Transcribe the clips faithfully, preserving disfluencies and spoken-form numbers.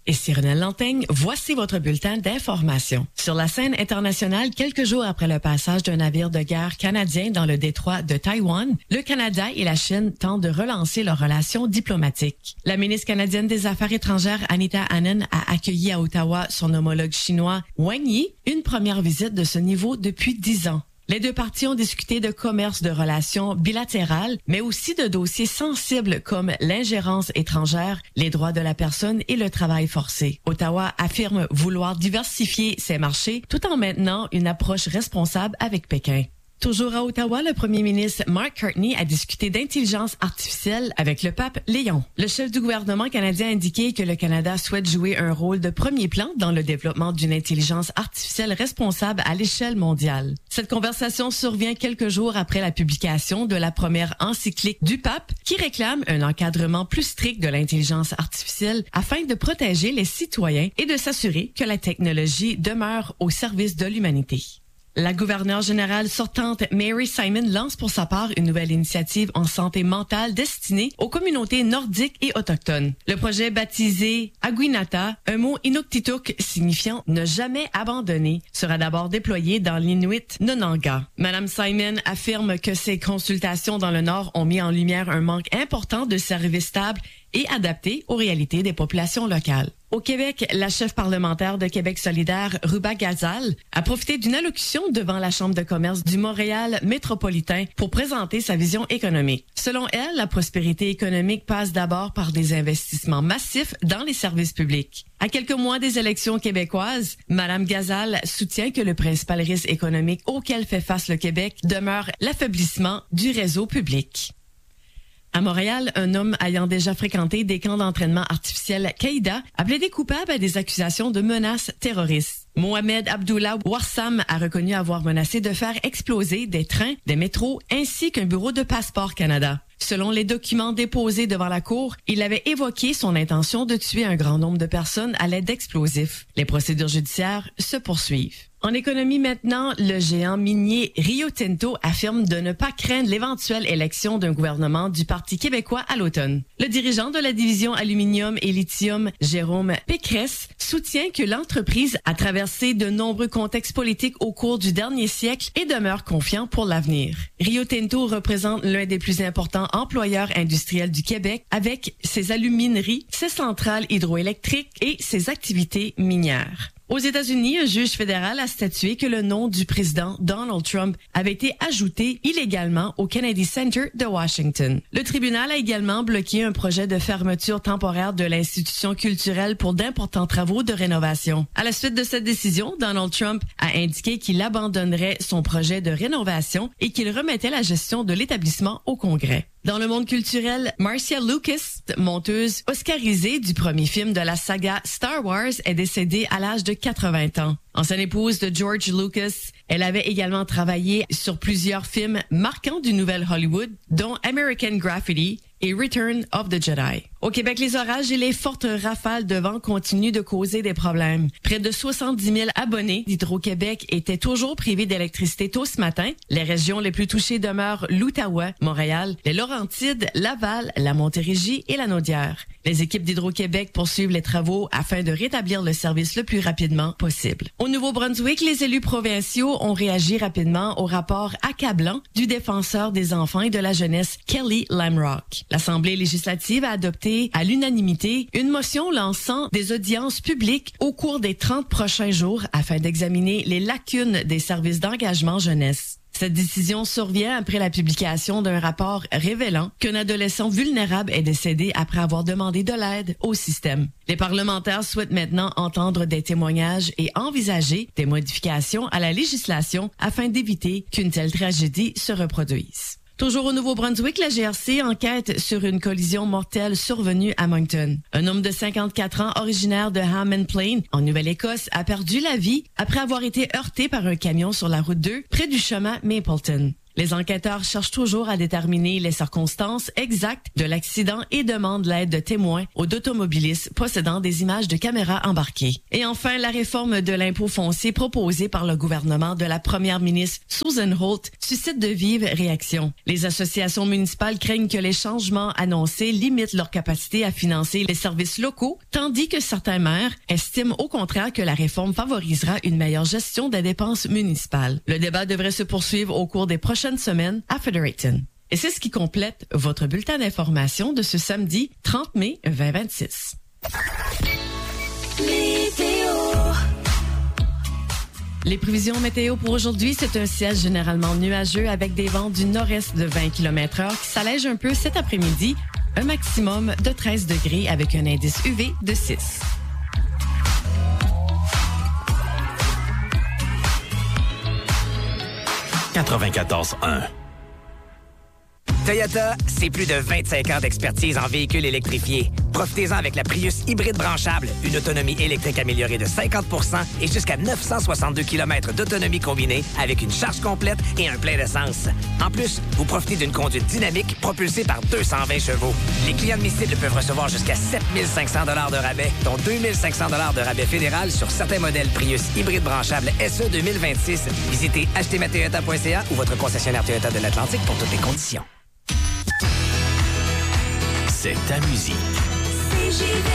Ici Renelle Lantaigne, voici votre bulletin d'information. Sur la scène internationale, quelques jours après le passage d'un navire de guerre canadien dans le détroit de Taïwan, le Canada et la Chine tentent de relancer leurs relations diplomatiques. La ministre canadienne des Affaires étrangères, Anita Anand, a accueilli à Ottawa son homologue chinois Wang Yi, une première visite de ce niveau depuis dix ans. Les deux parties ont discuté de commerce, de relations bilatérales, mais aussi de dossiers sensibles comme l'ingérence étrangère, les droits de la personne et le travail forcé. Ottawa affirme vouloir diversifier ses marchés tout en maintenant une approche responsable avec Pékin. Toujours à Ottawa, le premier ministre Mark Carney a discuté d'intelligence artificielle avec le pape Léon. Le chef du gouvernement canadien a indiqué que le Canada souhaite jouer un rôle de premier plan dans le développement d'une intelligence artificielle responsable à l'échelle mondiale. Cette conversation survient quelques jours après la publication de la première encyclique du pape qui réclame un encadrement plus strict de l'intelligence artificielle afin de protéger les citoyens et de s'assurer que la technologie demeure au service de l'humanité. La gouverneure générale sortante Mary Simon lance pour sa part une nouvelle initiative en santé mentale destinée aux communautés nordiques et autochtones. Le projet baptisé Aguinata, un mot inuktitut signifiant ne jamais abandonner, sera d'abord déployé dans l'Inuit Nonanga. Madame Simon affirme que ces consultations dans le Nord ont mis en lumière un manque important de services stables et adaptés aux réalités des populations locales. Au Québec, la chef parlementaire de Québec solidaire, Ruba Gazal, a profité d'une allocution devant la Chambre de commerce du Montréal métropolitain pour présenter sa vision économique. Selon elle, la prospérité économique passe d'abord par des investissements massifs dans les services publics. À quelques mois des élections québécoises, Madame Gazal soutient que le principal risque économique auquel fait face le Québec demeure l'affaiblissement du réseau public. À Montréal, un homme ayant déjà fréquenté des camps d'entraînement artificiel Qaïda a plaidé coupable à des accusations de menaces terroristes. Mohamed Abdullah Warsam a reconnu avoir menacé de faire exploser des trains, des métros ainsi qu'un bureau de Passeport Canada. Selon les documents déposés devant la cour, il avait évoqué son intention de tuer un grand nombre de personnes à l'aide d'explosifs. Les procédures judiciaires se poursuivent. En économie maintenant, le géant minier Rio Tinto affirme de ne pas craindre l'éventuelle élection d'un gouvernement du Parti québécois à l'automne. Le dirigeant de la division aluminium et lithium, Jérôme Pécresse, soutient que l'entreprise a traversé de nombreux contextes politiques au cours du dernier siècle et demeure confiant pour l'avenir. Rio Tinto représente l'un des plus importants employeurs industriels du Québec avec ses alumineries, ses centrales hydroélectriques et ses activités minières. Aux États-Unis, un juge fédéral a statué que le nom du président Donald Trump avait été ajouté illégalement au Kennedy Center de Washington. Le tribunal a également bloqué un projet de fermeture temporaire de l'institution culturelle pour d'importants travaux de rénovation. À la suite de cette décision, Donald Trump a indiqué qu'il abandonnerait son projet de rénovation et qu'il remettait la gestion de l'établissement au Congrès. Dans le monde culturel, Marcia Lucas, monteuse oscarisée du premier film de la saga Star Wars, est décédée à l'âge de quatre-vingts ans. Ancienne épouse de George Lucas, elle avait également travaillé sur plusieurs films marquants du nouvel Hollywood, dont American Graffiti et Return of the Jedi. Au Québec, les orages et les fortes rafales de vent continuent de causer des problèmes. Près de soixante-dix mille abonnés d'Hydro-Québec étaient toujours privés d'électricité tôt ce matin. Les régions les plus touchées demeurent l'Outaouais, Montréal, les Laurentides, Laval, la Montérégie et la Naudière. Les équipes d'Hydro-Québec poursuivent les travaux afin de rétablir le service le plus rapidement possible. Au Nouveau-Brunswick, les élus provinciaux ont réagi rapidement au rapport accablant du défenseur des enfants et de la jeunesse Kelly Lamrock. L'Assemblée législative a adopté à l'unanimité une motion lançant des audiences publiques au cours des trente prochains jours afin d'examiner les lacunes des services d'engagement jeunesse. Cette décision survient après la publication d'un rapport révélant qu'un adolescent vulnérable est décédé après avoir demandé de l'aide au système. Les parlementaires souhaitent maintenant entendre des témoignages et envisager des modifications à la législation afin d'éviter qu'une telle tragédie se reproduise. Toujours au Nouveau-Brunswick, la G R C enquête sur une collision mortelle survenue à Moncton. Un homme de cinquante-quatre ans, originaire de Hammond Plain, en Nouvelle-Écosse, a perdu la vie après avoir été heurté par un camion sur la route deux, près du chemin Mapleton. Les enquêteurs cherchent toujours à déterminer les circonstances exactes de l'accident et demandent l'aide de témoins ou d'automobilistes possédant des images de caméras embarquées. Et enfin, la réforme de l'impôt foncier proposée par le gouvernement de la première ministre Susan Holt suscite de vives réactions. Les associations municipales craignent que les changements annoncés limitent leur capacité à financer les services locaux, tandis que certains maires estiment au contraire que la réforme favorisera une meilleure gestion des dépenses municipales. Le débat devrait se poursuivre au cours des prochaines semaines à Fredericton. Et c'est ce qui complète votre bulletin d'information de ce samedi trente mai vingt vingt-six. Météo. Les prévisions météo pour aujourd'hui, c'est un ciel généralement nuageux avec des vents du nord-est de vingt kilomètres heure qui s'allègent un peu cet après-midi, un maximum de treize degrés avec un indice U V de six. quatre-vingt-quatorze un. Toyota, c'est plus de vingt-cinq ans d'expertise en véhicules électrifiés. Profitez-en avec la Prius hybride branchable, une autonomie électrique améliorée de cinquante pour cent et jusqu'à neuf cent soixante-deux kilomètres d'autonomie combinée avec une charge complète et un plein d'essence. En plus, vous profitez d'une conduite dynamique propulsée par deux cent vingt chevaux. Les clients admissibles peuvent recevoir jusqu'à sept mille cinq cents dollars de rabais, dont deux mille cinq cents dollars de rabais fédéral sur certains modèles Prius hybride branchable S E deux mille vingt-six. Visitez acheter ma toyota point c a ou votre concessionnaire Toyota de l'Atlantique pour toutes les conditions. C'est ta musique. C J V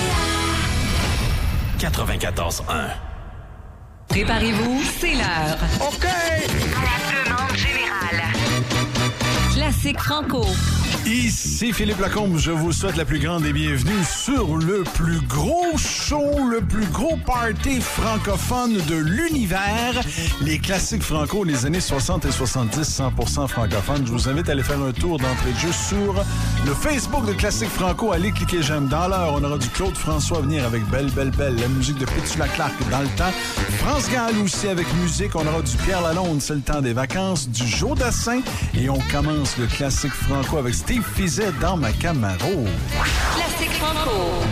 A quatre-vingt-quatorze un. Préparez-vous, c'est l'heure. OK! La demande générale. Classique franco. Ici Philippe Lacombe, je vous souhaite la plus grande des bienvenues sur le plus gros show, le plus gros party francophone de l'univers, les classiques franco, les années soixante et soixante-dix, cent pour cent francophones. Je vous invite à aller faire un tour d'entrée de jeu sur le Facebook de Classique Franco. Allez cliquer j'aime. Dans l'heure, on aura du Claude François à venir avec Belle, Belle, Belle, la musique de Pétula Clark dans le temps. France Gall aussi avec musique. On aura du Pierre Lalonde, c'est le temps des vacances, du Joe Dassin. Et on commence le Classique Franco avec Steve Fizet dans ma Camaro. Classique franco.